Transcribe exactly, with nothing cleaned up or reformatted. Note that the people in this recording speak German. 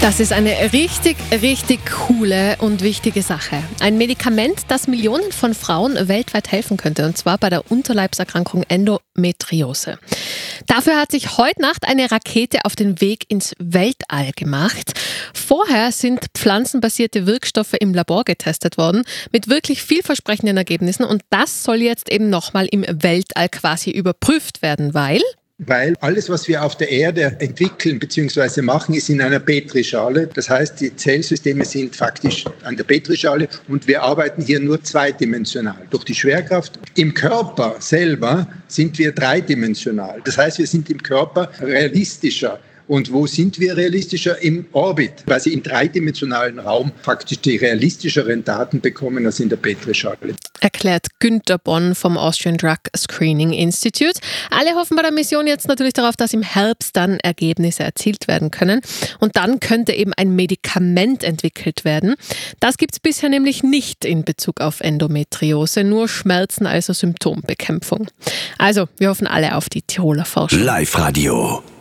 Das ist eine richtig, richtig coole und wichtige Sache. Ein Medikament, das Millionen von Frauen weltweit helfen könnte, und zwar bei der Unterleibserkrankung Endometriose. Dafür hat sich heute Nacht eine Rakete auf den Weg ins Weltall gemacht. Vorher sind pflanzenbasierte Wirkstoffe im Labor getestet worden, mit wirklich vielversprechenden Ergebnissen, und das soll jetzt eben nochmal im Weltall quasi überprüft werden, weil... Weil alles, was wir auf der Erde entwickeln bzw. machen, ist in einer Petrischale. Das heißt, die Zellsysteme sind faktisch an der Petrischale und wir arbeiten hier nur zweidimensional. Durch die Schwerkraft im Körper selber sind wir dreidimensional. Das heißt, wir sind im Körper realistischer. Und wo sind wir realistischer? Im Orbit, weil sie im dreidimensionalen Raum faktisch die realistischeren Daten bekommen als in der Petrischale. Erklärt Günther Bonn vom Austrian Drug Screening Institute. Alle hoffen bei der Mission jetzt natürlich darauf, dass im Herbst dann Ergebnisse erzielt werden können. Und dann könnte eben ein Medikament entwickelt werden. Das gibt es bisher nämlich nicht in Bezug auf Endometriose, nur Schmerzen, also Symptombekämpfung. Also, wir hoffen alle auf die Tiroler Forschung. Live Radio.